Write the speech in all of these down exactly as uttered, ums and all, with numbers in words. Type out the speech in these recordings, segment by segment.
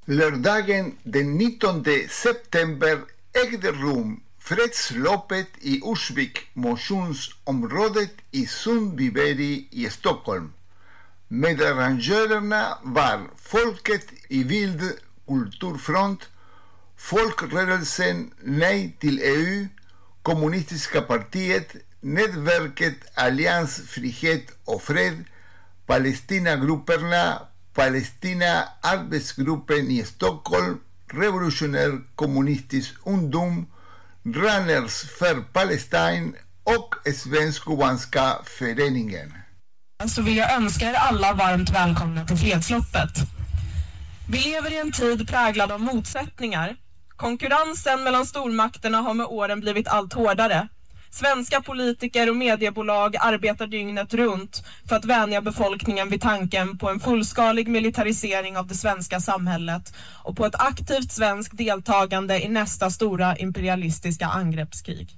Lördagen den nittonde september ägde rum fredsloppet i Ursvik motionsområdet i Sundbyberg i Stockholm. Medarrangörerna var Folket i Vild Kulturfront, Folkrörelsen Nej till E U, Kommunistiska partiet, Nätverket Allians Frihet och Fred, Palestinagrupperna, Palestina Arbetsgruppen i Stockholm, Revolutionär Kommunistisk Ungdom, Runners för Palestine och Svensk-kubanska föreningen. Så vill jag önska er alla varmt välkomna till fredsloppet. Vi lever i en tid präglad av motsättningar. Konkurrensen mellan stormakterna har med åren blivit allt hårdare. Svenska politiker och mediebolag arbetar dygnet runt för att vänja befolkningen vid tanken på en fullskalig militarisering av det svenska samhället och på ett aktivt svenskt deltagande i nästa stora imperialistiska angreppskrig.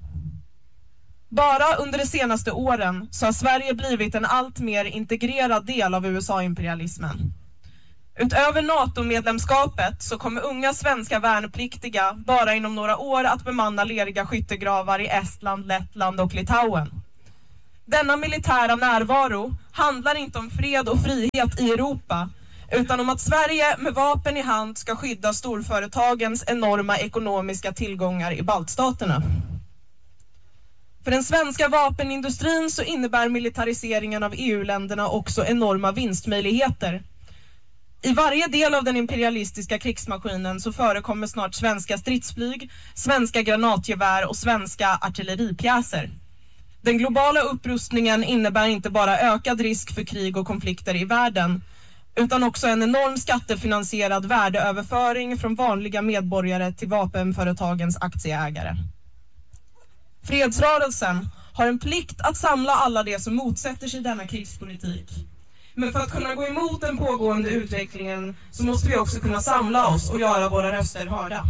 Bara under de senaste åren så har Sverige blivit en allt mer integrerad del av U S A-imperialismen. Utöver NATO-medlemskapet så kommer unga svenska värnpliktiga bara inom några år att bemanna leriga skyttegravar i Estland, Lettland och Litauen. Denna militära närvaro handlar inte om fred och frihet i Europa, utan om att Sverige med vapen i hand ska skydda storföretagens enorma ekonomiska tillgångar i baltstaterna. För den svenska vapenindustrin så innebär militariseringen av E U-länderna också enorma vinstmöjligheter. I varje del av den imperialistiska krigsmaskinen så förekommer snart svenska stridsflyg, svenska granatgevär och svenska artilleripjäser. Den globala upprustningen innebär inte bara ökad risk för krig och konflikter i världen, utan också en enorm skattefinansierad värdeöverföring från vanliga medborgare till vapenföretagens aktieägare. Fredsrörelsen har en plikt att samla alla de som motsätter sig denna krigspolitik. Men för att kunna gå emot den pågående utvecklingen så måste vi också kunna samla oss och göra våra röster hörda.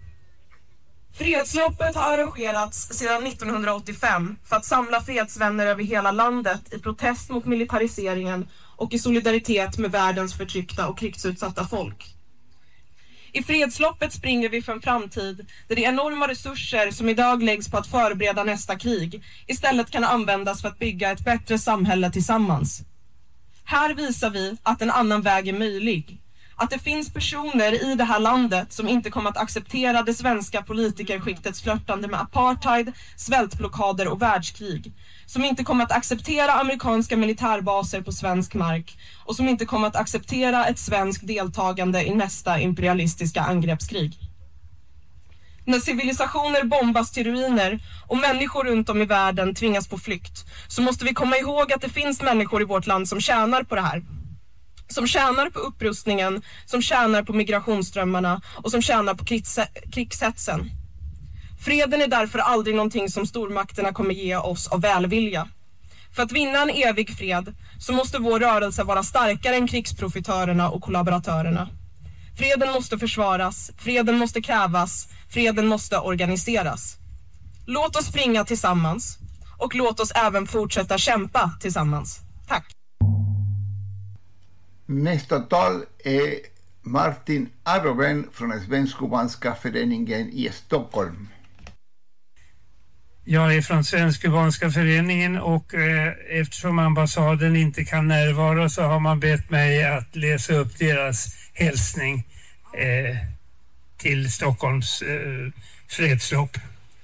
Fredsloppet har arrangerats sedan nittonhundraåttiofem för att samla fredsvänner över hela landet i protest mot militariseringen och i solidaritet med världens förtryckta och krigsutsatta folk. I fredsloppet springer vi för en framtid där de enorma resurser som idag läggs på att förbereda nästa krig istället kan användas för att bygga ett bättre samhälle tillsammans. Här visar vi att en annan väg är möjlig. Att det finns personer i det här landet som inte kommer att acceptera det svenska politikerskiktets flörtande med apartheid, svältblockader och världskrig. Som inte kommer att acceptera amerikanska militärbaser på svensk mark och som inte kommer att acceptera ett svenskt deltagande i nästa imperialistiska angreppskrig. När civilisationer bombas till ruiner och människor runt om i världen tvingas på flykt så måste vi komma ihåg att det finns människor i vårt land som tjänar på det här. Som tjänar på upprustningen, som tjänar på migrationsströmmarna och som tjänar på krigshetsen. Freden är därför aldrig någonting som stormakterna kommer ge oss av välvilja. För att vinna en evig fred så måste vår rörelse vara starkare än krigsprofitörerna och kollaboratörerna. Freden måste försvaras, freden måste krävas, freden måste organiseras. Låt oss springa tillsammans och låt oss även fortsätta kämpa tillsammans. Tack! Nästa tal är Martin Arroben från Svensk-kubanska föreningen i Stockholm. Jag är från Svensk-kubanska föreningen och eh, eftersom ambassaden inte kan närvara så har man bett mig att läsa upp deras hälsning eh, till Stockholms eh, fredslopp.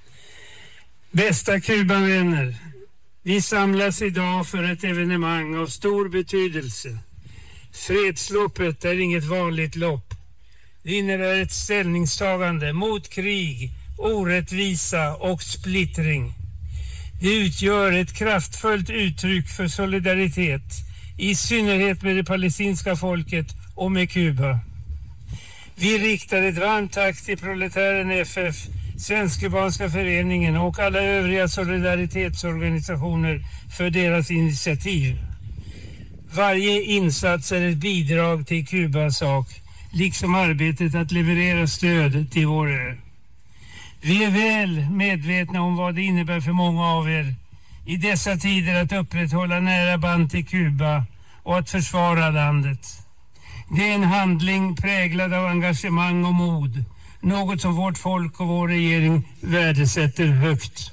Bästa Kubanvänner, vi samlas idag för ett evenemang av stor betydelse. Fredsloppet är inget vanligt lopp. Det innebär ett ställningstagande mot krig, orättvisa och splittring. Det utgör ett kraftfullt uttryck för solidaritet, i synnerhet med det palestinska folket och med Kuba. Vi riktar ett varmt tack till Proletären F F, Svensk-kubanska föreningen och alla övriga solidaritetsorganisationer för deras initiativ. Varje insats är ett bidrag till Kubas sak, liksom arbetet att leverera stöd till vår ö. Vi är väl medvetna om vad det innebär för många av er i dessa tider att upprätthålla nära band till Kuba och att försvara landet. Det är en handling präglad av engagemang och mod. Något som vårt folk och vår regering värdesätter högt.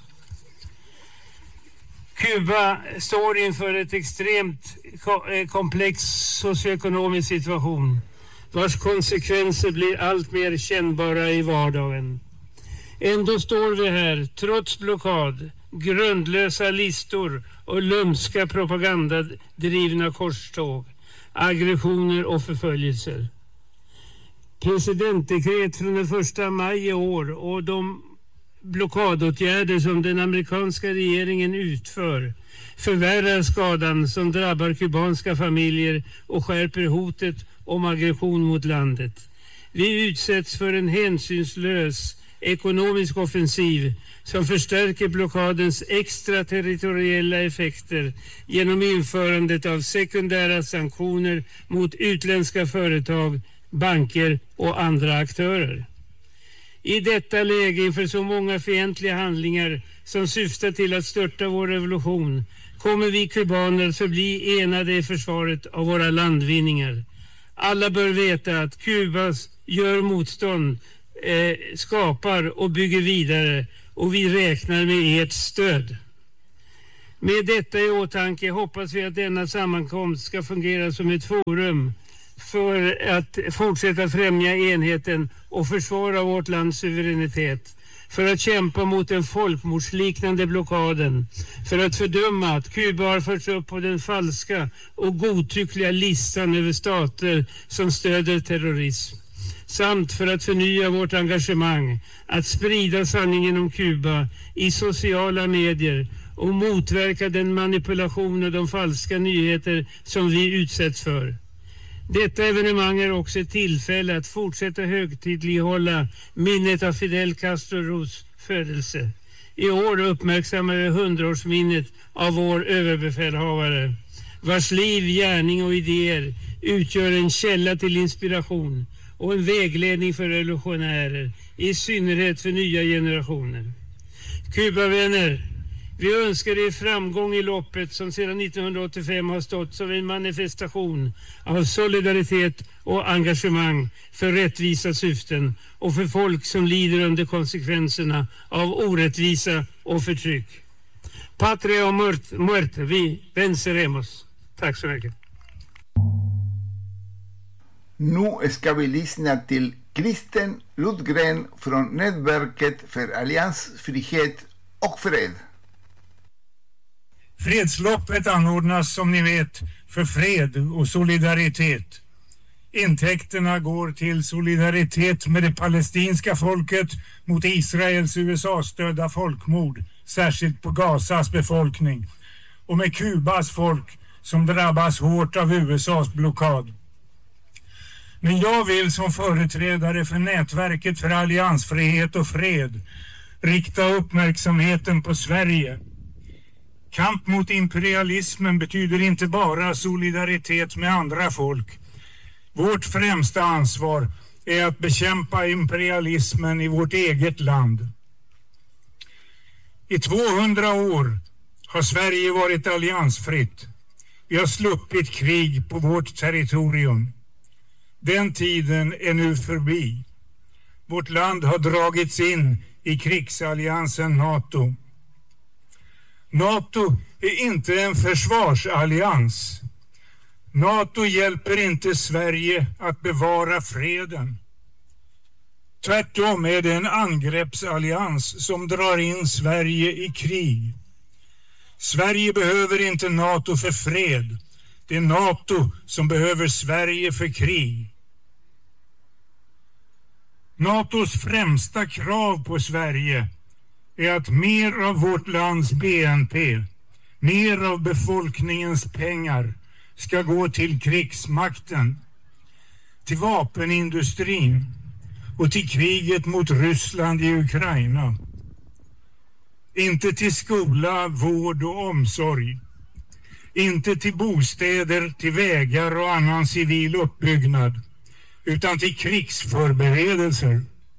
Kuba står inför ett extremt komplex socioekonomisk situation, vars konsekvenser blir allt mer kännbara i vardagen. Ändå står vi här, trots blockad, grundlösa listor och lumska propagandadrivna korståg, aggressioner och förföljelser. Presidentdekret från den första maj i år och de blockadåtgärder som den amerikanska regeringen utför förvärrar skadan som drabbar kubanska familjer och skärper hotet om aggression mot landet. Vi utsätts för en hänsynslös ekonomisk offensiv som förstärker blockadens extraterritoriella effekter genom införandet av sekundära sanktioner mot utländska företag, banker och andra aktörer. I detta läge inför så många fientliga handlingar som syftar till att störta vår revolution kommer vi kubaner att förbli enade i försvaret av våra landvinningar. Alla bör veta att Kuba gör motstånd, eh, skapar och bygger vidare, och vi räknar med ert stöd. Med detta i åtanke hoppas vi att denna sammankomst ska fungera som ett forum för att fortsätta främja enheten och försvara vårt lands suveränitet, för att kämpa mot den folkmordsliknande blockaden, för att fördöma att Kuba har förts upp på den falska och godtyckliga listan över stater som stöder terrorism, samt för att förnya vårt engagemang att sprida sanningen om Kuba i sociala medier och motverka den manipulation och de falska nyheter som vi utsätts för. Detta evenemang är också ett tillfälle att fortsätta högtidlighålla minnet av Fidel Castros födelse. I år uppmärksammar vi hundraårsminnet av vår överbefälhavare, vars liv, gärning och idéer utgör en källa till inspiration och en vägledning för revolutionärer, i synnerhet för nya generationer. Kubavänner, vi önskar er framgång i loppet som sedan nittonhundraåttiofem har stått som en manifestation av solidaritet och engagemang för rättvisa syften och för folk som lider under konsekvenserna av orättvisa och förtryck. Patria och muerte, vi venceremos. Tack så mycket. Nu ska vi lyssna till Kristen Lundgren från Nätverket för alliansfrihet och fred. Fredsloppet anordnas som ni vet för fred och solidaritet. Intäkterna går till solidaritet med det palestinska folket mot Israels U S A-stödda folkmord, särskilt på Gazas befolkning, och med Kubas folk som drabbas hårt av U S A:s blockad. Men jag vill som företrädare för Nätverket för alliansfrihet och fred rikta uppmärksamheten på Sverige. Kamp mot imperialismen betyder inte bara solidaritet med andra folk. Vårt främsta ansvar är att bekämpa imperialismen i vårt eget land. I tvåhundra år har Sverige varit alliansfritt. Vi har sluppit krig på vårt territorium. Den tiden är nu förbi. Vårt land har dragits in i krigsalliansen NATO. NATO är inte en försvarsallians. NATO hjälper inte Sverige att bevara freden. Tvärtom är det en angreppsallians som drar in Sverige i krig. Sverige behöver inte NATO för fred. Det är NATO som behöver Sverige för krig. NATOs främsta krav på Sverige är att mer av vårt lands B N P, mer av befolkningens pengar ska gå till krigsmakten, till vapenindustrin och till kriget mot Ryssland i Ukraina. Inte till skola, vård och omsorg. Inte till bostäder, till vägar och annan civil uppbyggnad, utan till krigsförberedelser.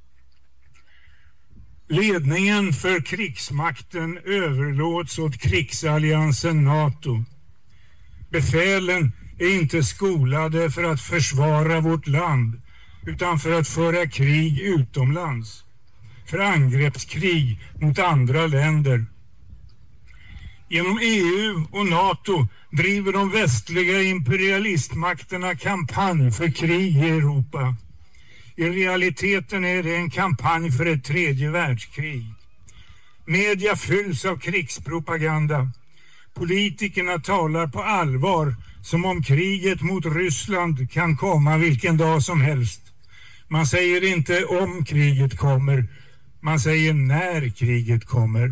Ledningen för krigsmakten överlåts åt krigsalliansen NATO. Befälen är inte skolade för att försvara vårt land utan för att föra krig utomlands, för angreppskrig mot andra länder. Genom E U och NATO driver de västliga imperialistmakterna kampanj för krig i Europa. I realiteten är det en kampanj för ett tredje världskrig. Media fylls av krigspropaganda. Politikerna talar på allvar som om kriget mot Ryssland kan komma vilken dag som helst. Man säger inte om kriget kommer, man säger när kriget kommer.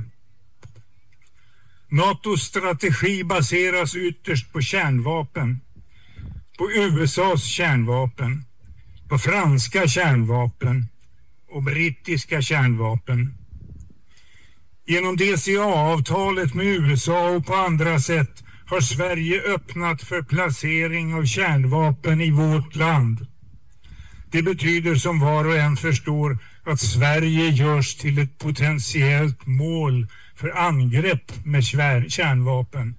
NATOs strategi baseras ytterst på kärnvapen, på U S A:s kärnvapen, på franska kärnvapen och brittiska kärnvapen. Genom D C A-avtalet med U S A och på andra sätt har Sverige öppnat för placering av kärnvapen i vårt land. Det betyder som var och en förstår att Sverige görs till ett potentiellt mål för angrepp med kärnvapen.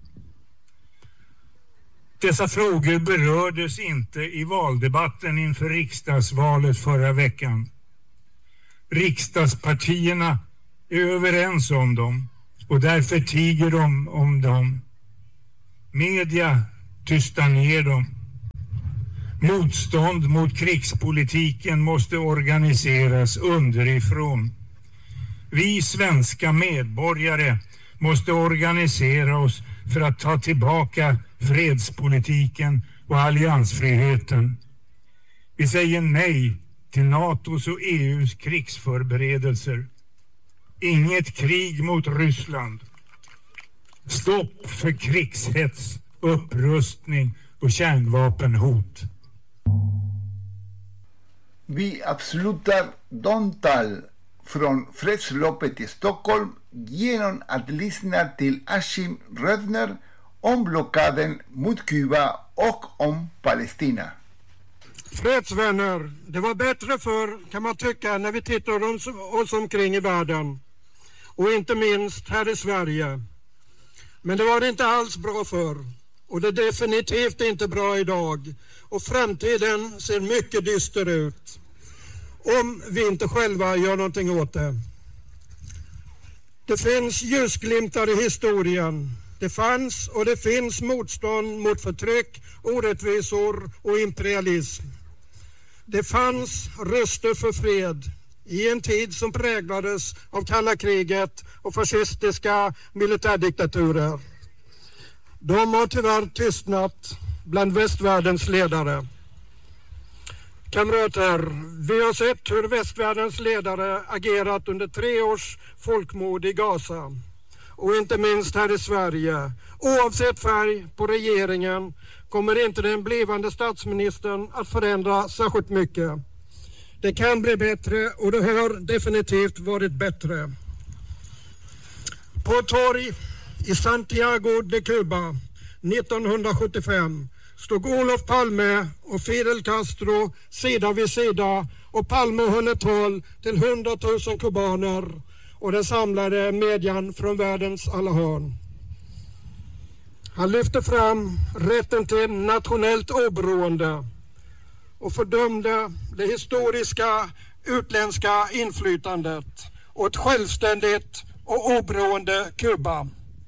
Dessa frågor berördes inte i valdebatten inför riksdagsvalet förra veckan. Riksdagspartierna är överens om dem och därför tiger de om dem. Media tystar ner dem. Motstånd mot krigspolitiken måste organiseras underifrån. Vi svenska medborgare måste organisera oss för att ta tillbaka fredspolitiken och alliansfriheten. Vi säger nej till NATOs och E U:s krigsförberedelser. Inget krig mot Ryssland. Stopp för krigshets, upprustning och kärnvapenhot. Vi avslutar de tal från fredsloppet i Stockholm genom att lyssna till Achim Rödner om blockaden mot Kuba och om Palestina. Fredsvänner, det var bättre förr kan man tycka när vi tittar oss omkring i världen. Och inte minst här i Sverige. Men det var inte alls bra förr. Och det är definitivt inte bra idag. Och framtiden ser mycket dyster ut. Om vi inte själva gör någonting åt det. Det finns ljusglimtar i historien. Det fanns och det finns motstånd mot förtryck, orättvisor och imperialism. Det fanns röster för fred i en tid som präglades av kalla kriget och fascistiska militärdiktaturer. De har tyvärr tystnat bland västvärldens ledare. Kamrater, vi har sett hur västvärldens ledare agerat under tre års folkmord i Gaza. Och inte minst här i Sverige. Oavsett färg på regeringen kommer inte den blivande statsministern att förändra särskilt mycket. Det kan bli bättre och det har definitivt varit bättre. På ett torg i Santiago de Cuba nittonhundrasjuttiofem stod Olof Palme och Fidel Castro sida vid sida och Palme höll ett tal till hundratusen kubaner och den samlade median från världens alla hörn. Han lyfte fram rätten till nationellt oberoende och fördömde det historiska utländska inflytandet och ett självständigt och oberoende Kuba.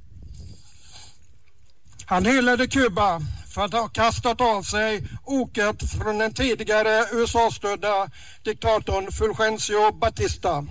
Han hyllade Kuba för att ha kastat av sig oket från den tidigare U S A-stödda diktatorn Fulgencio Batista.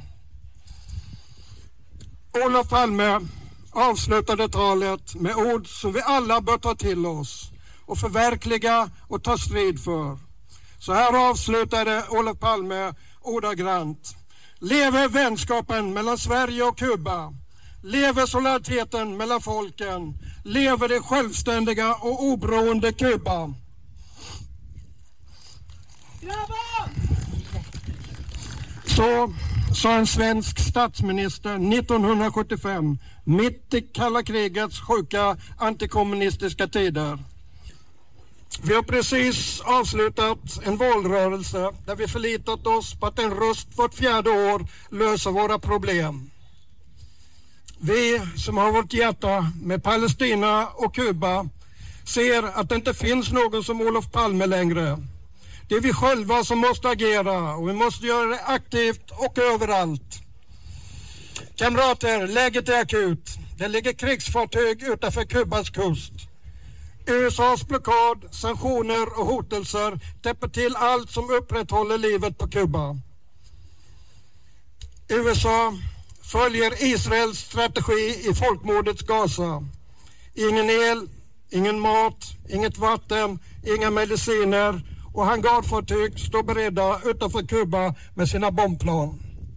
Olof Palme avslutade talet med ord som vi alla bör ta till oss och förverkliga och ta strid för. Så här avslutade Olof Palme ordagrant. Leve vänskapen mellan Sverige och Kuba. Leve solidariteten mellan folken. Leve det självständiga och oberoende Kuba. Så sa en svensk statsminister nittonhundrasjuttiofem, mitt i kalla krigets sjuka antikommunistiska tider. Vi har precis avslutat en valrörelse där vi förlitat oss på att en röst vart fjärde år löser våra problem. Vi som har vårt hjärta med Palestina och Kuba ser att det inte finns någon som Olof Palme längre. Det är vi själva som måste agera och vi måste göra det aktivt och överallt. Kamrater, läget är akut. Det ligger krigsfartyg utanför Kubas kust. U S A:s blockad, sanktioner och hotelser täpper till allt som upprätthåller livet på Kuba. U S A följer Israels strategi i folkmordets Gaza. Ingen el, ingen mat, inget vatten, inga mediciner och hangarfartyg står beredda utanför Kuba med sina bombplan.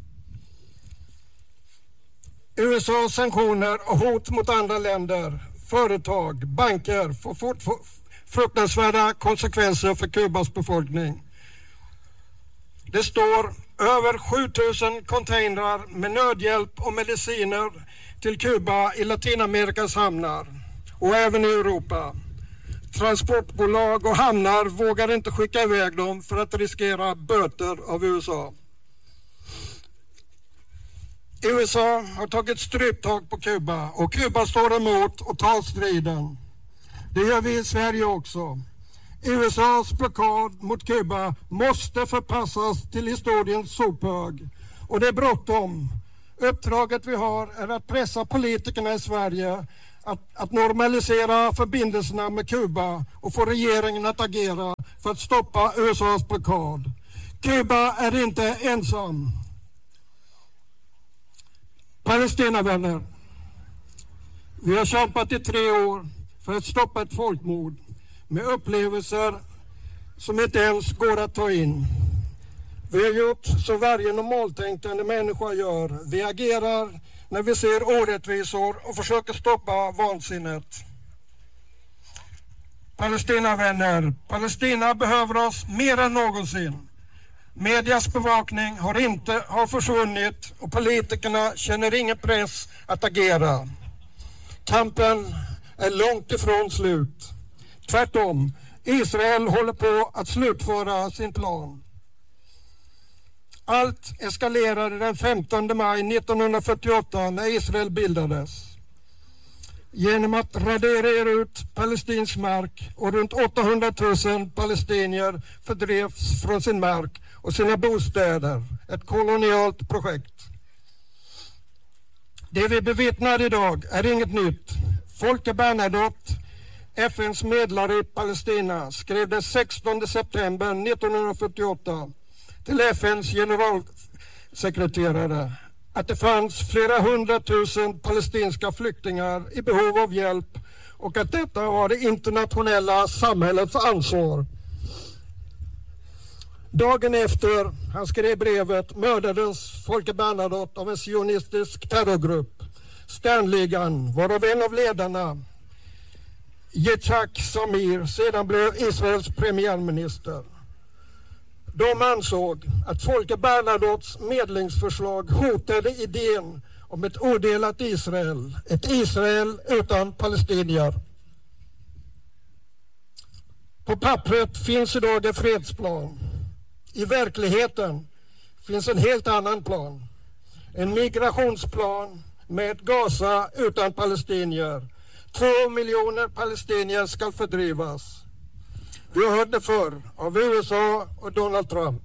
U S A:s sanktioner och hot mot andra länder, företag, banker får fort, får fruktansvärda konsekvenser för Kubas befolkning. Det står över sju tusen containrar med nödhjälp och mediciner till Kuba i Latinamerikas hamnar och även i Europa. Transportbolag och hamnar vågar inte skicka iväg dem för att riskera böter av U S A. U S A har tagit stryptag på Kuba och Kuba står emot och tar striden. Det gör vi i Sverige också. U S A:s blockad mot Kuba måste förpassas till historiens sophög. Och det är bråttom. Uppdraget vi har är att pressa politikerna i Sverige att, att normalisera förbindelserna med Kuba och få regeringen att agera för att stoppa U S A:s blockad. Kuba är inte ensam. Palestinavänner, vi har kämpat i tre år för att stoppa ett folkmord med upplevelser som inte ens går att ta in. Vi har gjort så varje normaltänkande människa gör. Vi agerar när vi ser orättvisor och försöker stoppa vansinnet. Palestinavänner, Palestina behöver oss mer än någonsin. Medias bevakning har inte har försvunnit och politikerna känner ingen press att agera. Kampen är långt ifrån slut. Tvärtom, Israel håller på att slutföra sin plan. Allt eskalerade den femtonde maj nittonhundrafyrtioåtta när Israel bildades. Genom att radera ut palestinsk mark och runt åttahundratusen palestinier fördrevs från sin mark och sina bostäder. Ett kolonialt projekt. Det vi bevittnar idag är inget nytt. Folke Bernadotte, F N:s medlare i Palestina, skrev den sextonde september nittonhundrafyrtioåtta till F N:s generalsekreterare att det fanns flera hundratusen palestinska flyktingar i behov av hjälp och att detta var det internationella samhällets ansvar. Dagen efter han skrev brevet mördades Folke Bernadotte av en sionistisk terrorgrupp, Sternligan, varav en av ledarna, Yitzhak Samir, sedan blev Israels premiärminister. De ansåg att Folke Bernadottes medlingsförslag hotade idén om ett odelat Israel, ett Israel utan palestinier. På pappret finns idag en fredsplan. I verkligheten finns en helt annan plan. En migrationsplan med Gaza utan palestinier. Två miljoner palestinier ska fördrivas. Vi har hört det förr av U S A och Donald Trump.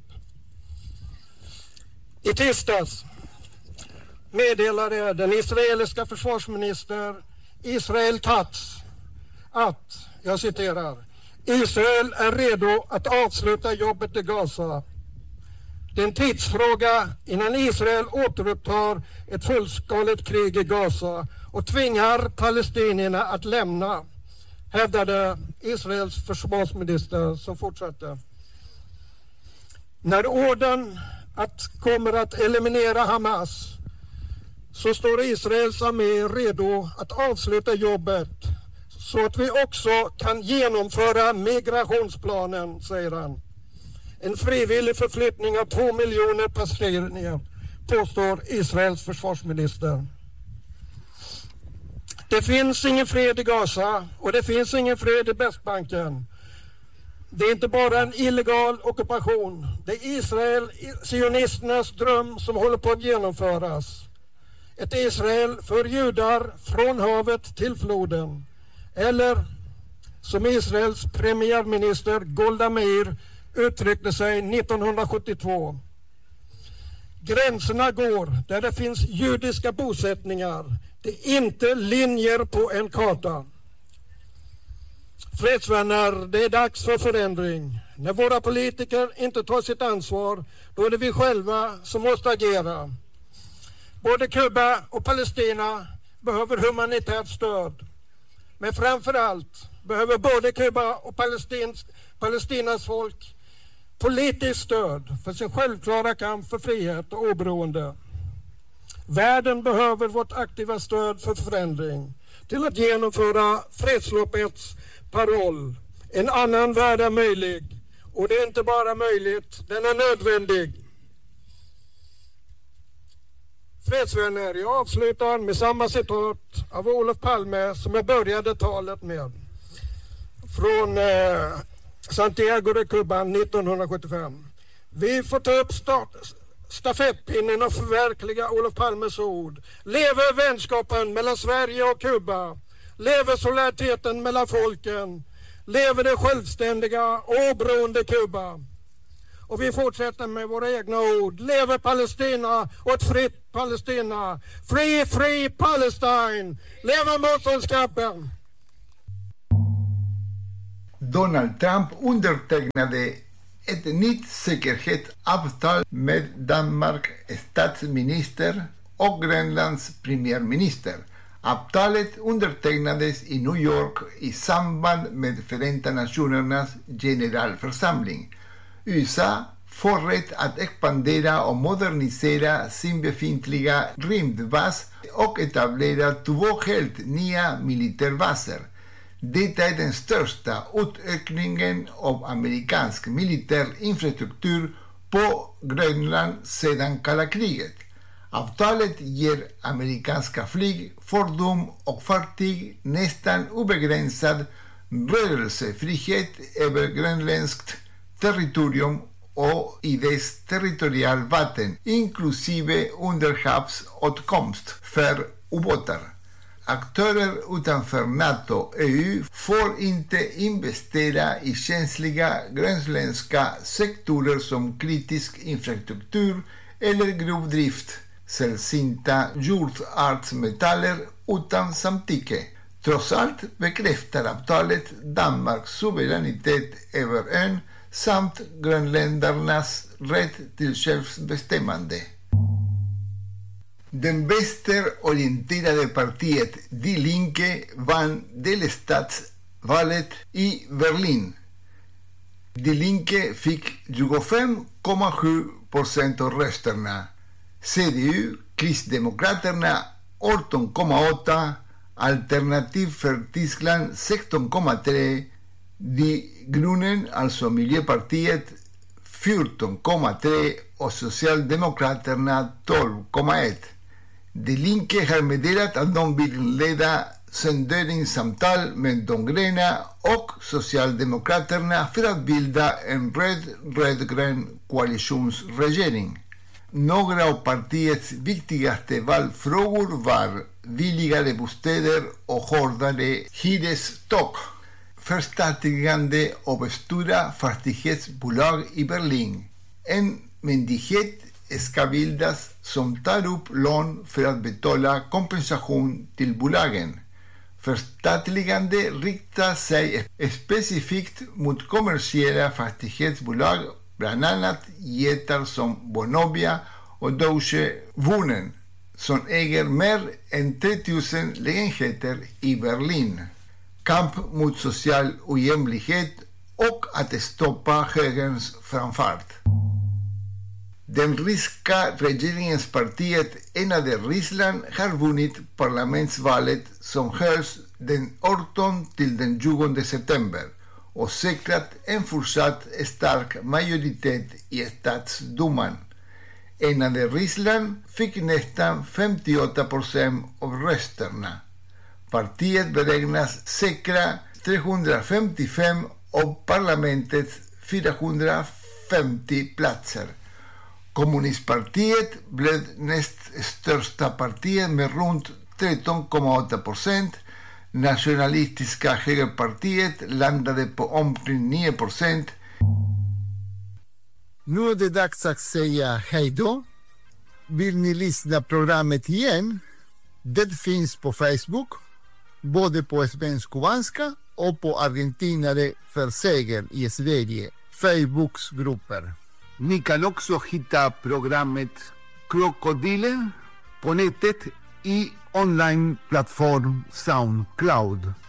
I tisdags meddelade den israeliska försvarsminister Israel Katz att, jag citerar, Israel är redo att avsluta jobbet i Gaza. Det är en tidsfråga innan Israel återupptar ett fullskaligt krig i Gaza och tvingar palestinierna att lämna, hävdade Israels försvarsminister som fortsatte. När orden att kommer att eliminera Hamas så står Israels armé redo att avsluta jobbet så att vi också kan genomföra migrationsplanen, säger han. En frivillig förflyttning av två miljoner palestinier, påstår Israels försvarsminister. Det finns ingen fred i Gaza och det finns ingen fred i Västbanken. Det är inte bara en illegal ockupation. Det är Israel, sionisternas dröm som håller på att genomföras. Ett Israel för judar från havet till floden. Eller som Israels premiärminister Golda Meir uttryckte sig nittonhundrasjuttiotvå. Gränserna går där det finns judiska bosättningar. Det är inte linjer på en karta. Fredsvänner, det är dags för förändring. När våra politiker inte tar sitt ansvar, då är det vi själva som måste agera. Både Kuba och Palestina behöver humanitärt stöd. Men framför allt behöver både Kuba och Palestins, Palestinas folk politiskt stöd för sin självklara kamp för frihet och oberoende. Världen behöver vårt aktiva stöd för förändring till att genomföra fredsloppets paroll. En annan värld är möjlig, och det är inte bara möjligt, den är nödvändig. Fredsvänner, jag avslutar med samma citat av Olof Palme som jag började talet med. Från eh, Santiago de Cuba nittonhundrasjuttiofem. Vi får ta upp start, stafettpinnen och förverkliga Olof Palmes ord. Leve vänskapen mellan Sverige och Kuba. Leve solidariteten mellan folken. Leve det självständiga och oberoende Kuba. Och vi fortsätter med våra egna ord. Leve Palestina och ett fritt Palestina. Free, free Palestine. Leve motståndskampen. Donald Trump undertecknade ett nytt säkerhetsavtal med Danmarks statsminister och Grönlands premiärminister. Avtalet undertecknades i New York i samband med Förenta Nationernas generalförsamling. U S A får rätt att expandera och modernisera sin befintliga rymdbas och etablera två helt nya militärbaser. Detta är den största utökningen av amerikansk militär infrastruktur på Grönland sedan kalla kriget. Avtalet ger amerikanska flyg, fordon och fartyg nästan obegränsad rörelsefrihet över grönländskt territorium och i dess territorialvatten, inklusive underhavsåtkomst för ubåtar. Aktörer utanför NATO och E U får inte investera i känsliga grönländska sektorer som kritisk infrastruktur eller gruvdrift, sällsynta jordartsmetaller utan samtycke. Trots allt bekräftar avtalet Danmarks suveränitet över ön samt grönländarnas rätt till självbestämmande. Den vänsterorienterade partiet Die Linke vann delstatsvalet i Berlin. Die Linke fick tjugofem komma sju procent av rösterna. C D U, Kristdemokraterna arton komma åtta, Alternativ för Tyskland sexton komma tre, Die Grünen, alltså Miljöpartiet, fjorton komma tre och Socialdemokraterna tolv komma ett. Die Linke har meddelat att de vill leda söndringssamtal med de gröna och Socialdemokraterna för att bilda en röd-röd-grön koalitionsregering. Några av partiets viktigaste valfrågor var billigare bostäder och hårdare hyresstopp, förstatligande av stora fastighetsbolag i Berlin. En myndighet ska bildas som tar upp lån för att betala kompensation till bolagen. Förstatligande riktar sig specifikt mot kommersiella fastighetsbolag, bland annat jättar som Vonovia och Deutsche Wohnen, som äger mer än tre tusen lägenheter i Berlin. Kamp mot social ojämlikhet och att stoppa högerns framfart. Den ryska regeringens partiet Enade Ryssland har vunnit parlamentsvalet som hölls den artonde till den tjugonde september och säkrat en fortsatt stark majoritet i statsduman. Enade Ryssland fick nästan femtioåtta procent av rösterna. Partiet beräknas säkra trehundrafemtiofem av parlamentets fyrahundrafemtio platser. Kommunistpartiet blev näst största partiet med runt tretton komma åtta procent. nationalistiska högerpartiet landade på omkring nio procent. Nu är det dags att säga hej då. Vill ni lyssna programmet igen? Det finns på Facebook, både på svensk-kubanska och på argentinare för segel i Sverige, Facebooksgrupper. Ni kan också hitta programmet Krokodiler på nätet i online-plattform SoundCloud.